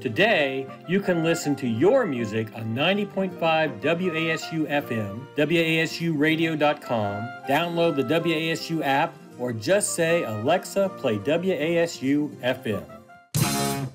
Today, you can listen to your music on 90.5 WASU FM, WASUradio.com, download the WASU app, or just say, Alexa, play WASU FM.